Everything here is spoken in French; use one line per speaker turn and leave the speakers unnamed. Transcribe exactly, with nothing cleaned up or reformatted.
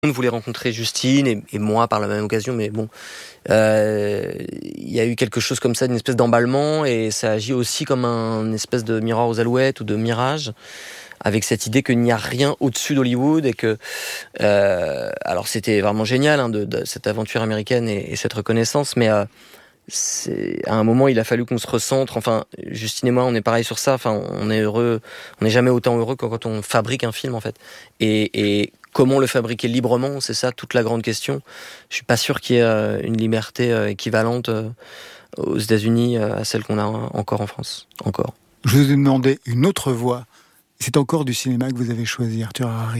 On voulait rencontrer Justine et, et moi par la même occasion, mais bon, euh, il y a eu quelque chose comme ça, une espèce d'emballement, et ça agit aussi comme un une espèce de miroir aux alouettes ou de mirage, avec cette idée qu'il n'y a rien au-dessus d'Hollywood et que, euh, alors c'était vraiment génial hein, de, de cette aventure américaine et, et cette reconnaissance, mais euh, c'est, à un moment il a fallu qu'on se recentre. Enfin, Justine et moi, on est pareil sur ça. Enfin, on est heureux, on n'est jamais autant heureux que quand on fabrique un film en fait. Et, et comment le fabriquer librement, c'est ça toute la grande question. Je suis pas sûr qu'il y ait euh, une liberté euh, équivalente euh, aux États-Unis euh, à celle qu'on a encore en France. Encore.
Je vous ai demandé une autre voie. C'est encore du cinéma que vous avez choisi, Arthur Harari.